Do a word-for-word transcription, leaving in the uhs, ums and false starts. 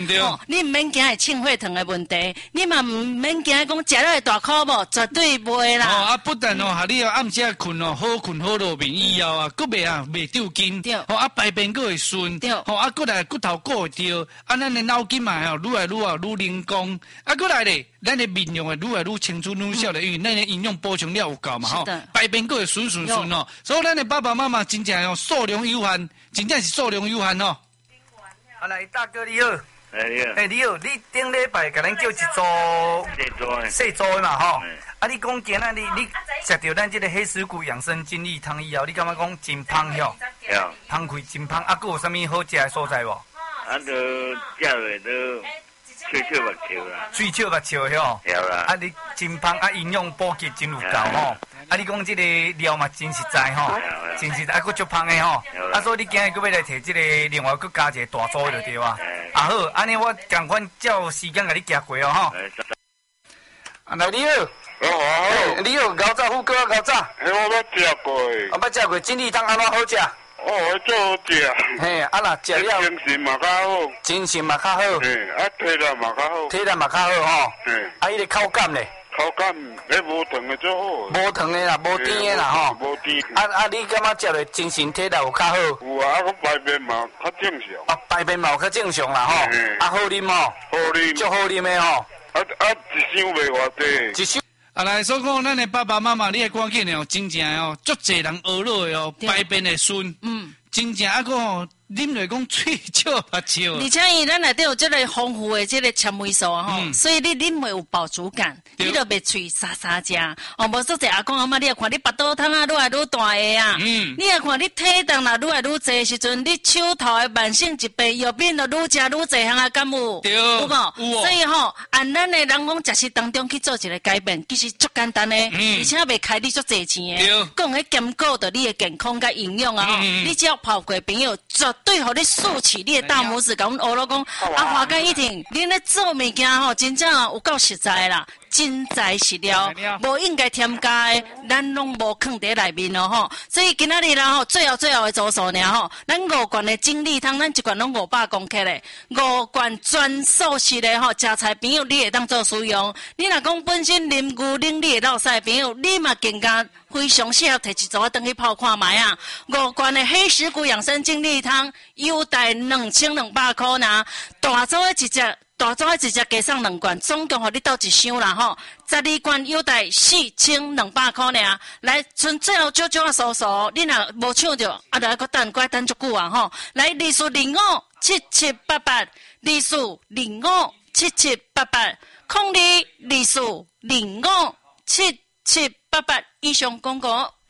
对，哦，你唔免惊会清血糖的问题，你嘛唔免惊讲食了会大哭无，绝对不会啦。 哦，啊，不但哦，哈你暗时困哦，好困好落眠以后啊，佫袂啊袂丢筋， 对， 哦啊排便佫会顺， 对， 哦啊佫来骨头佫会着，啊咱的脑筋嘛吼愈来愈啊愈灵光，啊佫来咧，咱的面容啊愈来愈青春愈少咧，因为咱的营养补充了有够嘛吼，排便佫会顺顺顺哦，所以咱的爸爸妈妈真正哦数量有限，真正是数量有限哦。 啊来，大哥你好。 哎呀！ 哎，你好，你顶礼拜甲咱叫一组细组的， 细组的嘛吼。啊，你讲今仔日你食到咱这个黑石骨养生精力汤以后，你感觉讲真芳哟？ 有。 芳开真芳，啊，佫有啥物好食的所在无？ 啊，都食落都嘴笑目笑啦。 嘴笑目笑哟。 有啦。 啊，你真芳，啊，营养补给真有够吼。啊，你讲这个料嘛真实在吼，真实在，啊，佫足芳的吼。啊，所以你今日佫要来摕这个另外佫加一个大组就对啊。啊好，安尼我赶快照时间甲你行过哦吼。啊，老李好， 哦好， 你好，高早虎哥高早。 嘿，我捌食过诶。 我捌食过精力汤安怎好食？ 哦，最好食。 嘿，啊若食了， 精神嘛较好。 精神嘛较好。 嘿，啊体力嘛较好。 体力嘛较好吼。 嘿， 啊，伊个口感咧。 口感咧无糖的最好。 无糖的啦，无甜的啦吼。 无甜。 啊啊，你感觉食落精神体力有较好？ 有啊，啊，我排便嘛较正常。 啊，排便嘛有较正常啦吼。啊，好啉吼。 好啉。 足好啉的吼。 啊啊，一箱袂偌济。 一箱。 啊来，所讲咱的爸爸妈妈，你会赶紧哦，真正哦，足侪人学落的哦，排便会顺。嗯。真正啊个吼，啉落讲喙笑目笑。 而且伊咱内底有这个丰富的这个纤维素啊吼，所以你啉会有饱足感，你就袂喙沙沙食。哦，无说者阿公阿妈，你也看你腹肚汤啊，愈来愈大个啊。嗯。你也看你体重啦，愈来愈济时阵，你手头的慢性疾病药品就愈食愈济，项啊，敢有？ 对。有无？有。所以吼，按咱的人讲，食食当中去做一个改变，其实足简单的，而且袂开你足济钱的。对。讲迄兼顾到你的健康甲营养啊吼，你只要泡过朋友，绝对互你竖起你的大拇指，甲阮学老讲，啊，华干一挺，恁咧做物件吼，真正有够实在啦。真材实料，无应该添加的，咱拢无放伫内面咯吼。所以今仔日啦吼，最后最后的组数尔吼，咱五罐的精力汤，咱一罐拢五百公克的，五罐专素食的吼，食菜朋友你会当做使用。你若讲本身啉牛奶你会落屎朋友，你嘛更加非常适合摕一组登去泡看卖啊。五罐的黑石骨养生精力汤，优待两千两百块呐，大组的一只。大组直接加上两罐，总共互你倒一箱啦吼，十二罐优待四千两百块呢。来，剩最后少少啊数数，你若无抢着，啊，就要搁等，搁等足久啊吼。来，二四零五七七八八，二四零五七七八八，空二二四零五七七八八以上广告。